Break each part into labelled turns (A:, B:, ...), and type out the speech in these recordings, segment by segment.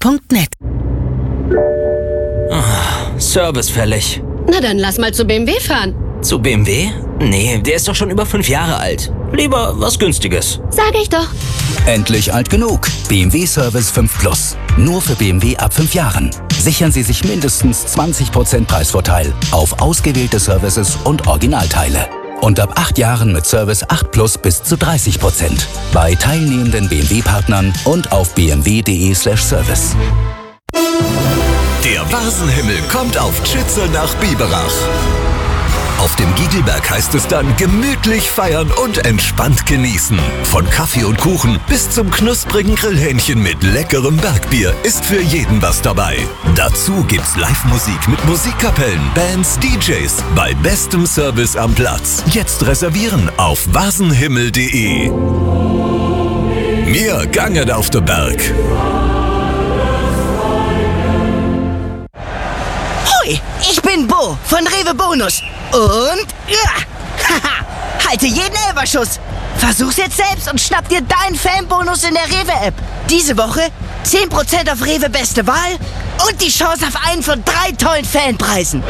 A: bmw.net.
B: Service fällig.
C: Na dann lass mal zu BMW fahren.
B: Zu BMW? Nee, der ist doch schon über 5 Jahre alt. Lieber was Günstiges.
C: Sag ich doch.
D: Endlich alt genug. BMW Service 5 Plus. Nur für BMW ab 5 Jahren. Sichern Sie sich mindestens 20% Preisvorteil auf ausgewählte Services und Originalteile. Und ab 8 Jahren mit Service 8 Plus bis zu 30%. Bei teilnehmenden BMW-Partnern und auf bmw.de/service.
E: Der Vasenhimmel kommt auf Tschützel nach Biberach. Auf dem Gigelberg heißt es dann gemütlich feiern und entspannt genießen. Von Kaffee und Kuchen bis zum knusprigen Grillhähnchen mit leckerem Bergbier ist für jeden was dabei. Dazu gibt's Live-Musik mit Musikkapellen, Bands, DJs bei bestem Service am Platz. Jetzt reservieren auf vasenhimmel.de. Mir ganget auf der Berg.
F: Hoi, ich bin Bo von Rewe Bonus. Und halte jeden Elferschuss. Versuch's jetzt selbst und schnapp dir deinen Fanbonus in der Rewe-App. Diese Woche 10% auf Rewe Beste Wahl und die Chance auf einen von 3 tollen Fanpreisen.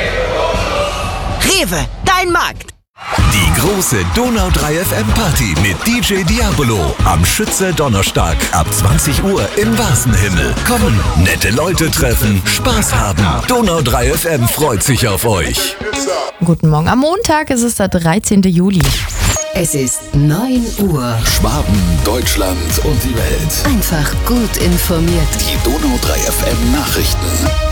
F: Rewe, dein Markt.
E: Die große Donau 3 FM Party mit DJ Diabolo am Schütze Donnerstag ab 20 Uhr im Vasenhimmel. Kommen, nette Leute treffen, Spaß haben. Donau 3 FM freut sich auf euch.
G: Guten Morgen. Am Montag ist es der 13. Juli.
A: Es ist 9 Uhr.
D: Schwaben, Deutschland und die Welt.
A: Einfach gut informiert.
D: Die Donau 3 FM Nachrichten.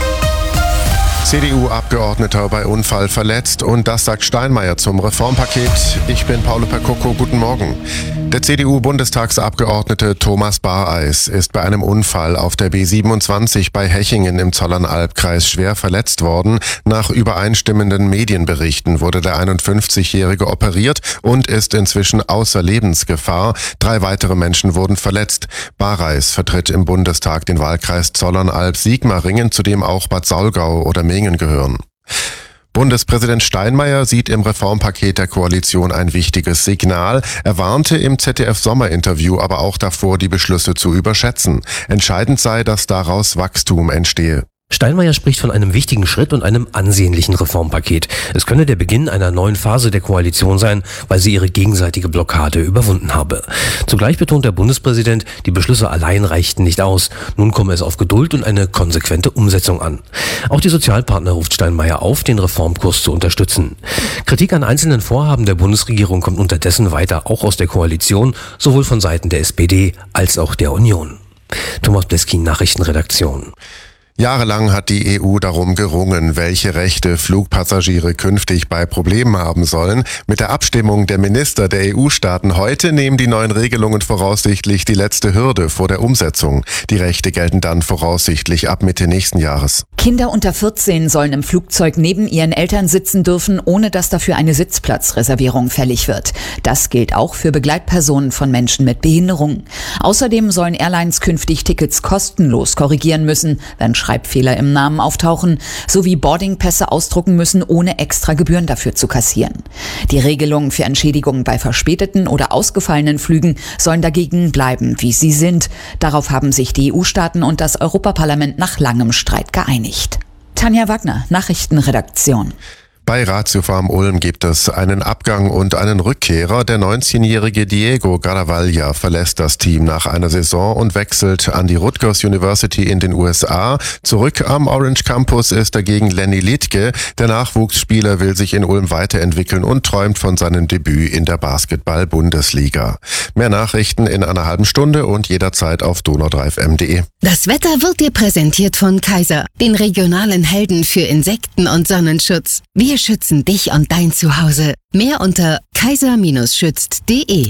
H: CDU-Abgeordneter bei Unfall verletzt und das sagt Steinmeier zum Reformpaket. Ich bin Paulo Percocco, guten Morgen. Der CDU-Bundestagsabgeordnete Thomas Bareis ist bei einem Unfall auf der B27 bei Hechingen im Zollernalbkreis schwer verletzt worden. Nach übereinstimmenden Medienberichten wurde der 51-Jährige operiert und ist inzwischen außer Lebensgefahr. 3 weitere Menschen wurden verletzt. Bareis vertritt im Bundestag den Wahlkreis Zollernalb-Sigmaringen, zu dem auch Bad Saulgau oder Mengen gehören. Bundespräsident Steinmeier sieht im Reformpaket der Koalition ein wichtiges Signal. Er warnte im ZDF-Sommerinterview aber auch davor, die Beschlüsse zu überschätzen. Entscheidend sei, dass daraus Wachstum entstehe.
I: Steinmeier spricht von einem wichtigen Schritt und einem ansehnlichen Reformpaket. Es könne der Beginn einer neuen Phase der Koalition sein, weil sie ihre gegenseitige Blockade überwunden habe. Zugleich betont der Bundespräsident, die Beschlüsse allein reichten nicht aus. Nun komme es auf Geduld und eine konsequente Umsetzung an. Auch die Sozialpartner ruft Steinmeier auf, den Reformkurs zu unterstützen. Kritik an einzelnen Vorhaben der Bundesregierung kommt unterdessen weiter auch aus der Koalition, sowohl von Seiten der SPD als auch der Union. Thomas Bleskin, Nachrichtenredaktion.
H: Jahrelang hat die EU darum gerungen, welche Rechte Flugpassagiere künftig bei Problemen haben sollen. Mit der Abstimmung der Minister der EU-Staaten heute nehmen die neuen Regelungen voraussichtlich die letzte Hürde vor der Umsetzung. Die Rechte gelten dann voraussichtlich ab Mitte nächsten Jahres.
J: Kinder unter 14 sollen im Flugzeug neben ihren Eltern sitzen dürfen, ohne dass dafür eine Sitzplatzreservierung fällig wird. Das gilt auch für Begleitpersonen von Menschen mit Behinderung. Außerdem sollen Airlines künftig Tickets kostenlos korrigieren müssen, wenn Schreibfehler im Namen auftauchen, sowie Boardingpässe ausdrucken müssen, ohne extra Gebühren dafür zu kassieren. Die Regelungen für Entschädigungen bei verspäteten oder ausgefallenen Flügen sollen dagegen bleiben, wie sie sind. Darauf haben sich die EU-Staaten und das Europaparlament nach langem Streit geeinigt. Tanja Wagner, Nachrichtenredaktion.
H: Bei Ratio Farm Ulm gibt es einen Abgang und einen Rückkehrer. Der 19-jährige Diego Garavaglia verlässt das Team nach einer Saison und wechselt an die Rutgers University in den USA. Zurück am Orange Campus ist dagegen Lenny Liedtke. Der Nachwuchsspieler will sich in Ulm weiterentwickeln und träumt von seinem Debüt in der Basketball-Bundesliga. Mehr Nachrichten in einer halben Stunde und jederzeit auf donau3fm.de.
A: Das Wetter wird dir präsentiert von Kaiser, den regionalen Helden für Insekten- und Sonnenschutz. Wir schützen dich und dein Zuhause. Mehr unter kaiser-schützt.de.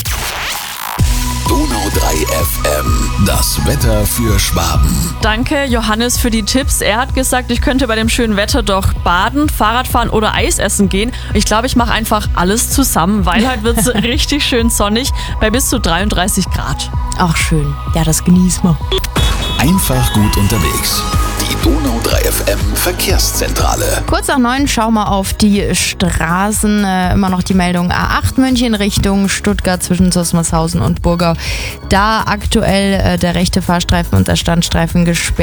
D: Donau 3 FM, das Wetter für Schwaben.
K: Danke Johannes für die Tipps. Er hat gesagt, ich könnte bei dem schönen Wetter doch baden, Fahrradfahren oder Eis essen gehen. Ich glaube, ich mache einfach alles zusammen, weil heute wird es richtig schön sonnig bei bis zu 33 Grad.
G: Ach schön. Ja, das genießen wir.
D: Einfach gut unterwegs. Die Donau 3 FM Verkehrszentrale.
G: Kurz nach 9 schauen wir auf die Straßen. Immer noch die Meldung A8 München Richtung Stuttgart zwischen Susmarshausen und Burgau. Da aktuell der rechte Fahrstreifen und der Standstreifen gesperrt.